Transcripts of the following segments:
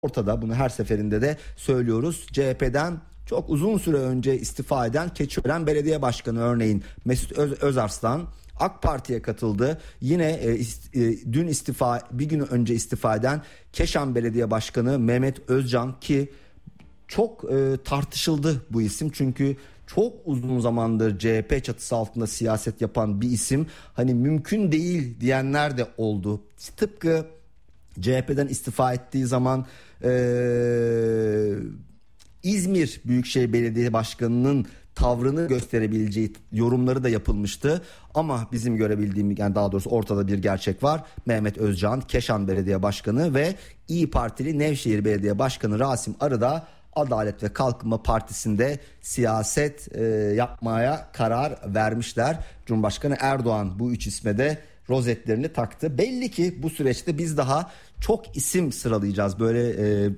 ortada. Bunu her seferinde de söylüyoruz. CHP'den çok uzun süre önce istifa eden Keçiören Belediye Başkanı örneğin Mesut Özarslan AK Parti'ye katıldı. Yine dün bir gün önce istifa eden Keşan Belediye Başkanı Mehmet Özcan, ki çok tartışıldı bu isim. Çünkü çok uzun zamandır CHP çatısı altında siyaset yapan bir isim. Hani mümkün değil diyenler de oldu. Tıpkı CHP'den istifa ettiği zaman İzmir Büyükşehir Belediye Başkanı'nın tavrını gösterebileceği yorumları da yapılmıştı. Ama bizim görebildiğimiz, yani daha doğrusu ortada bir gerçek var. Mehmet Özcan, Keşan Belediye Başkanı ve İyi Partili Nevşehir Belediye Başkanı Rasim Arı da Adalet ve Kalkınma Partisi'nde siyaset yapmaya karar vermişler. Cumhurbaşkanı Erdoğan bu üç isme de rozetlerini taktı. Belli ki bu süreçte biz daha çok isim sıralayacağız. Böyle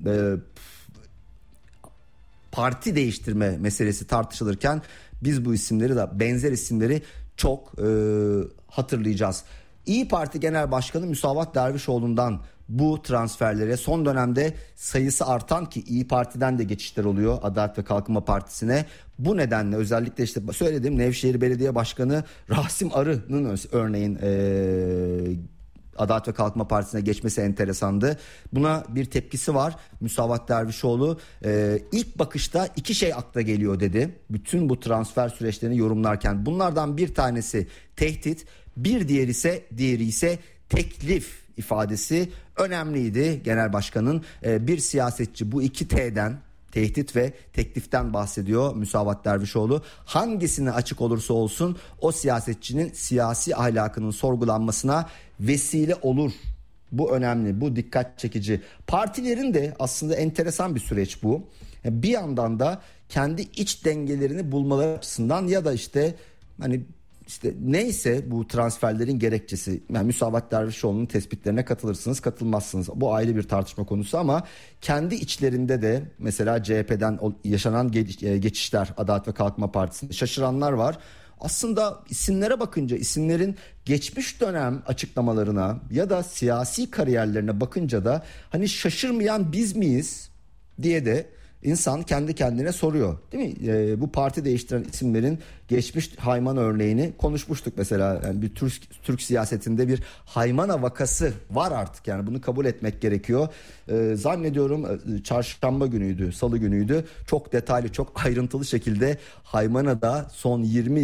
parti değiştirme meselesi tartışılırken biz bu isimleri de, benzer isimleri çok hatırlayacağız. İyi Parti Genel Başkanı Musavat Dervişoğlu'ndan bu transferlere son dönemde sayısı artan, ki İyi Parti'den de geçişler oluyor Adalet ve Kalkınma Partisi'ne. Bu nedenle özellikle işte söylediğim Nevşehir Belediye Başkanı Rasim Arı'nın örneğin Adalet ve Kalkınma Partisi'ne geçmesi enteresandı. Buna bir tepkisi var. Musavat Dervişoğlu ilk bakışta iki şey akla geliyor dedi. Bütün bu transfer süreçlerini yorumlarken bunlardan bir tanesi tehdit, bir diğeri ise teklif ifadesi önemliydi genel başkanın. Bir siyasetçi bu iki T'den, tehdit ve tekliften bahsediyor Musavat Dervişoğlu. Hangisine açık olursa olsun o siyasetçinin siyasi ahlakının sorgulanmasına vesile olur. Bu önemli, bu dikkat çekici. Partilerin de aslında enteresan bir süreç bu. Bir yandan da kendi iç dengelerini bulmaları açısından ya da işte neyse bu transferlerin gerekçesi. Yani Musavat Dervişoğlu'nun tespitlerine katılırsınız, katılmazsınız. Bu ayrı bir tartışma konusu ama kendi içlerinde de mesela CHP'den yaşanan geçişler, Adalet ve Kalkınma Partisi'nde şaşıranlar var. Aslında isimlere bakınca, isimlerin geçmiş dönem açıklamalarına ya da siyasi kariyerlerine bakınca da hani şaşırmayan biz miyiz diye de İnsan kendi kendine soruyor, değil mi? Bu parti değiştiren isimlerin geçmiş Haymana örneğini konuşmuştuk mesela. Yani bir Türk siyasetinde bir Haymana vakası var artık, yani bunu kabul etmek gerekiyor. Zannediyorum çarşamba günüydü, salı günüydü. Çok detaylı, çok ayrıntılı şekilde Haymana'da son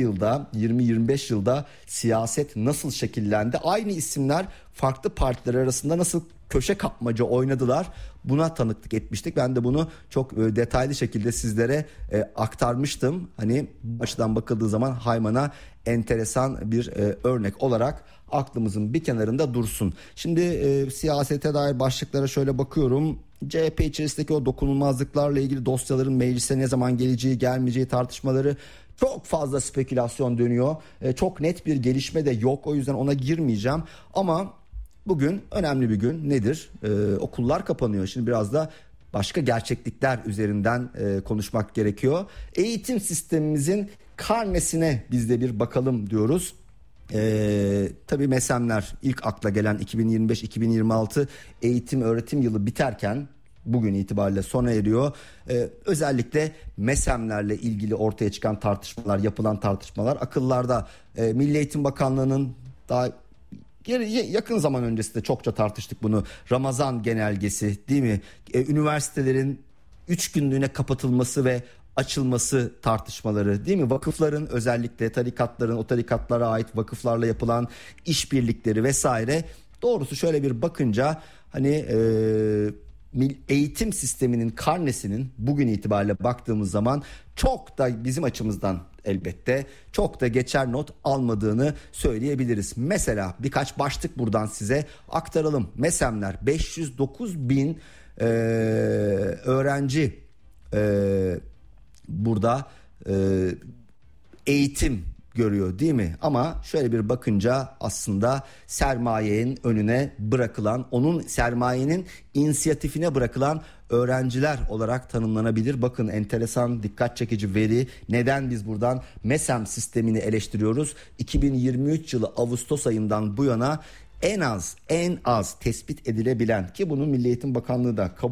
20-25 yılda siyaset nasıl şekillendi? Aynı isimler farklı partiler arasında nasıl köşe kapmaca oynadılar, buna tanıklık etmiştik. Ben de bunu çok detaylı şekilde sizlere aktarmıştım. Hani bu açıdan bakıldığı zaman Haymana enteresan bir örnek olarak aklımızın bir kenarında dursun. Şimdi siyasete dair başlıklara şöyle bakıyorum. CHP içerisindeki o dokunulmazlıklarla ilgili dosyaların meclise ne zaman geleceği, gelmeyeceği tartışmaları, çok fazla spekülasyon dönüyor. Çok net bir gelişme de yok, o yüzden ona girmeyeceğim. Ama bugün önemli bir gün. Nedir? Okullar kapanıyor. Şimdi biraz da başka gerçeklikler üzerinden konuşmak gerekiyor. Eğitim sistemimizin karnesine biz de bir bakalım diyoruz. Tabii MESEM'ler ilk akla gelen 2025-2026 eğitim öğretim yılı biterken bugün itibariyle sona eriyor. Özellikle MESEM'lerle ilgili ortaya çıkan tartışmalar, yapılan tartışmalar akıllarda. Milli Eğitim Bakanlığı'nın daha yakın zaman öncesinde çokça tartıştık bunu. Ramazan genelgesi, değil mi? Üniversitelerin 3 günlüğüne kapatılması ve açılması tartışmaları, değil mi? Vakıfların, özellikle tarikatların, o tarikatlara ait vakıflarla yapılan işbirlikleri vesaire. Doğrusu şöyle bir bakınca hani eğitim sisteminin karnesinin bugün itibariyle baktığımız zaman çok da bizim açımızdan elbette çok da geçer not almadığını söyleyebiliriz. Mesela birkaç başlık buradan size aktaralım. MESEM'ler 509 bin öğrenci burada eğitim görüyor, değil mi? Ama şöyle bir bakınca aslında sermayenin önüne bırakılan, onun sermayenin inisiyatifine bırakılan öğrenciler olarak tanımlanabilir. Bakın enteresan, dikkat çekici veri. Neden biz buradan MESEM sistemini eleştiriyoruz? 2023 yılı Ağustos ayından bu yana en az tespit edilebilen, ki bunu Milli Eğitim Bakanlığı da kabul